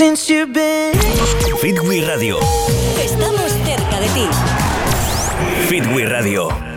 since you've been. Fitwi Radio. Estamos cerca de ti. Fitwi Radio.